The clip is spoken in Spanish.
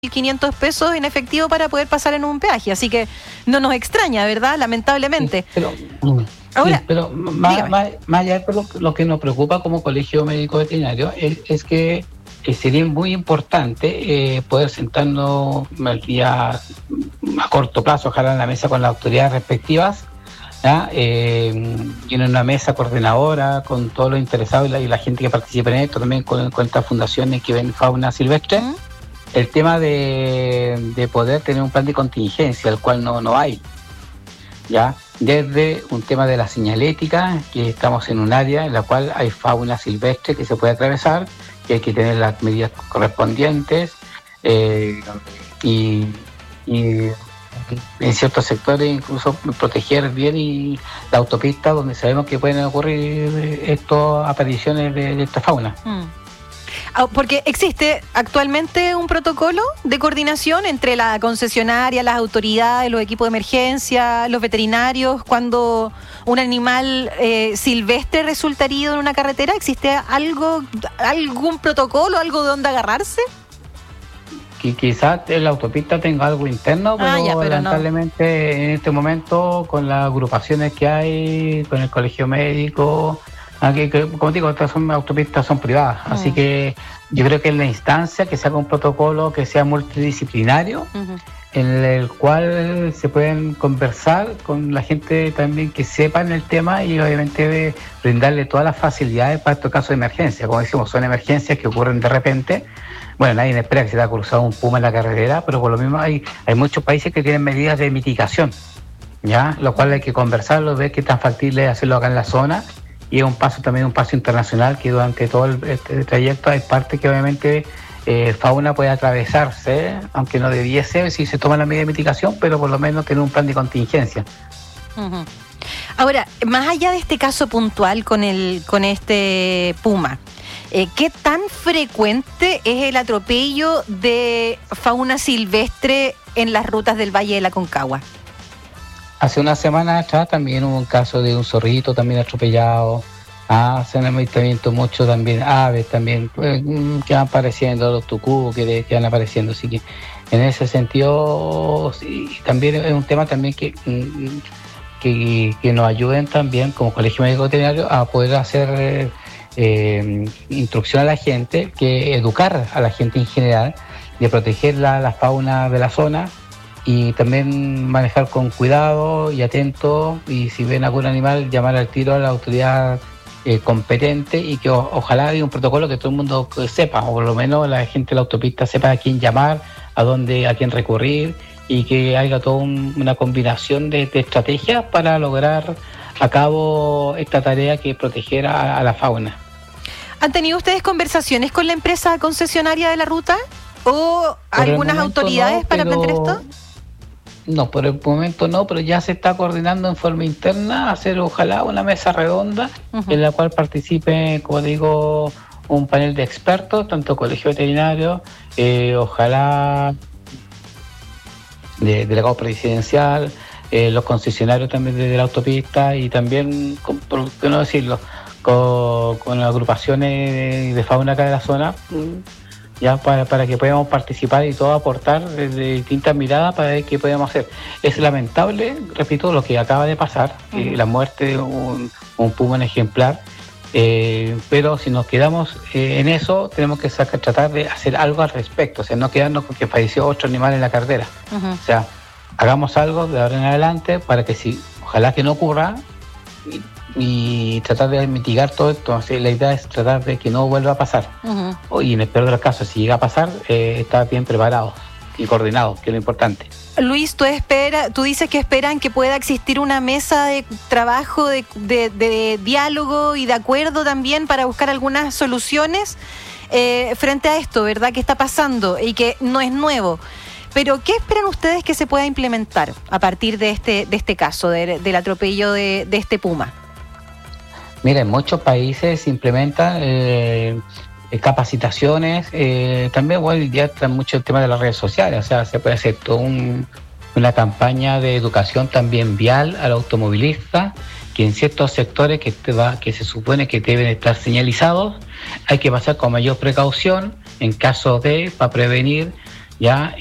1.500 pesos en efectivo para poder pasar en un peaje, así que no nos extraña, ¿verdad? Lamentablemente. Sí, Ahora, pero más allá de lo que nos preocupa como Colegio Médico Veterinario es que sería muy importante poder sentarnos el día a corto plazo, ojalá en la mesa con las autoridades respectivas, y en una mesa coordinadora con todos los interesados y la gente que participa en esto, también con estas fundaciones que ven fauna silvestre. El tema de poder tener un plan de contingencia, el cual no hay, ¿ya? Desde un tema de la señalética, que estamos en un área en la cual hay fauna silvestre que se puede atravesar, que hay que tener las medidas correspondientes, y en ciertos sectores incluso proteger bien y la autopista donde sabemos que pueden ocurrir estas apariciones de esta fauna. Porque existe actualmente un protocolo de coordinación entre la concesionaria, las autoridades, los equipos de emergencia, los veterinarios, cuando un animal silvestre resulta herido en una carretera. ¿Existe algún protocolo, algo de donde agarrarse? Quizás la autopista tenga algo interno, pero lamentablemente no. En este momento, con las agrupaciones que hay, con el colegio médico, que como digo, estas autopistas son privadas, así que yo creo que en la instancia que se haga un protocolo que sea multidisciplinario, en el cual se pueden conversar con la gente también que sepa en el tema y obviamente brindarle todas las facilidades para estos casos de emergencia. Como decimos, son emergencias que ocurren de repente. Bueno, nadie espera que se te haya cruzado un puma en la carretera, pero por lo mismo hay muchos países que tienen medidas de mitigación, ¿ya? Lo cual hay que conversarlo, ver qué tan factible es hacerlo acá en la zona. Y es un paso internacional que durante todo el trayecto hay partes que obviamente fauna puede atravesarse, aunque no debiese si se toma la medida de mitigación, pero por lo menos tener un plan de contingencia. Ahora, más allá de este caso puntual con este puma, ¿qué tan frecuente es el atropello de fauna silvestre en las rutas del Valle de la Aconcagua? Hace una semana atrás también hubo un caso de un zorrito también atropellado. Se han visto mucho también aves también que van apareciendo, los tucú que van apareciendo. Así que en ese sentido sí, también es un tema también que nos ayuden también como Colegio Médico Veterinario a poder hacer instrucción a la gente, que educar a la gente en general, de proteger la fauna de la zona. Y también manejar con cuidado y atento, y si ven algún animal, llamar al tiro a la autoridad competente, y que ojalá haya un protocolo que todo el mundo sepa, o por lo menos la gente de la autopista sepa a quién llamar, a quién recurrir, y que haya toda una combinación de estrategias para lograr a cabo esta tarea que es proteger a la fauna. ¿Han tenido ustedes conversaciones con la empresa concesionaria de la ruta o algunas autoridades para plantear esto? No, por el momento no, pero ya se está coordinando en forma interna hacer ojalá una mesa redonda en la cual participe, como digo, un panel de expertos, tanto colegio veterinario, ojalá delegado presidencial, los concesionarios también de la autopista, y también, por qué no decirlo, con las agrupaciones de fauna acá de la zona, ya para que podamos participar y todo aportar desde distintas miradas para ver qué podemos hacer. Es lamentable, repito, lo que acaba de pasar, la muerte de un puma en ejemplar, pero si nos quedamos en eso, tenemos que tratar de hacer algo al respecto, o sea, no quedarnos con que falleció otro animal en la carretera. O sea, hagamos algo de ahora en adelante para que ojalá que no ocurra, y tratar de mitigar todo esto. Así, la idea es tratar de que no vuelva a pasar. Y en el peor de los casos, si llega a pasar, estar bien preparados y coordinados, que es lo importante. Luis, tú dices que esperan que pueda existir una mesa de trabajo, de diálogo y de acuerdo también para buscar algunas soluciones frente a esto, ¿verdad? Que está pasando y que no es nuevo. Pero, ¿qué esperan ustedes que se pueda implementar a partir de este caso, del atropello de este puma? Mira, en muchos países se implementan capacitaciones, también hoy día está mucho el tema de las redes sociales, o sea, se puede hacer toda una campaña de educación también vial al automovilista, que en ciertos sectores que se supone que deben estar señalizados, hay que pasar con mayor precaución en caso para prevenir ya